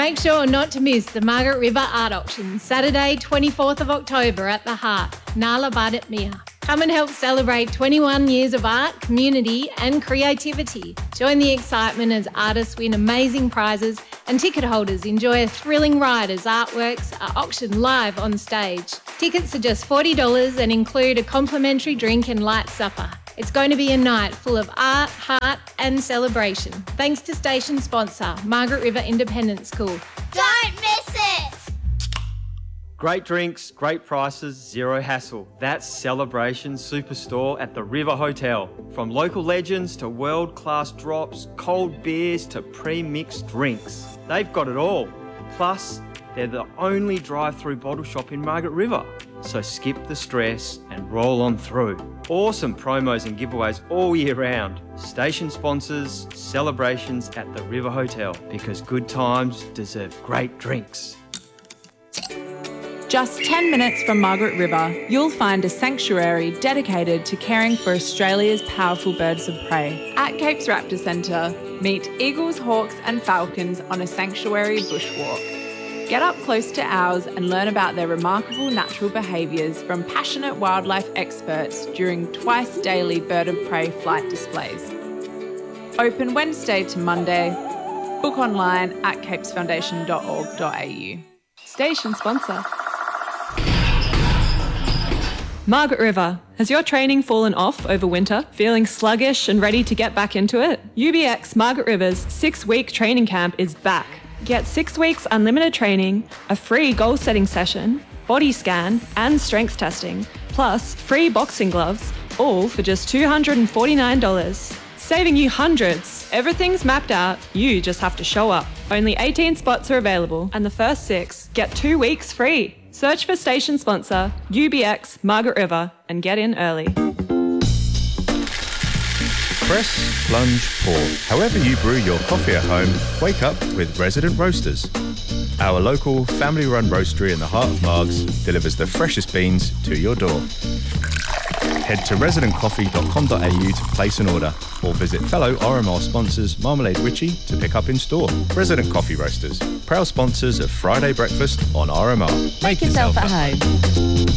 Make sure not to miss the Margaret River Art Auction, Saturday 24th of October at the Heart, Nala Badat Mia. Come and help celebrate 21 years of art, community and creativity. Join the excitement as artists win amazing prizes and ticket holders enjoy a thrilling ride as artworks are auctioned live on stage. Tickets are just $40 and include a complimentary drink and light supper. It's going to be a night full of art, heart and celebration. Thanks to station sponsor, Margaret River Independent School. Don't miss it! Great drinks, great prices, zero hassle. That's Celebration Superstore at the River Hotel. From local legends to world-class drops, cold beers to pre-mixed drinks. They've got it all. Plus, they're the only drive-through bottle shop in Margaret River. So skip the stress and roll on through. Awesome promos and giveaways all year round. Station sponsors, celebrations at the River Hotel, because good times deserve great drinks. Just 10 minutes from Margaret River, you'll find a sanctuary dedicated to caring for Australia's powerful birds of prey. At Capes Raptor Centre, meet eagles, hawks and falcons on a sanctuary bushwalk. Get up close to owls and learn about their remarkable natural behaviours from passionate wildlife experts during twice daily bird of prey flight displays. Open Wednesday to Monday. Book online at capesfoundation.org.au. Station sponsor. Margaret River, has your training fallen off over winter? Feeling sluggish and ready to get back into it? UBX Margaret River's 6-week training camp is back. Get 6 weeks unlimited training, a free goal setting session, body scan and strength testing, plus free boxing gloves, all for just $249. Saving you hundreds. Everything's mapped out, you just have to show up. Only 18 spots are available and the first 6 get 2 weeks free. Search for station sponsor UBX Margaret River and get in early. Press, plunge, pour. However you brew your coffee at home, wake up with Resident Roasters. Our local family-run roastery in the heart of Margs delivers the freshest beans to your door. Head to residentcoffee.com.au to place an order or visit fellow RMR sponsors Marmalade Witchy to pick up in store. Resident Coffee Roasters, proud sponsors of Friday Breakfast on RMR. Make yourself at home.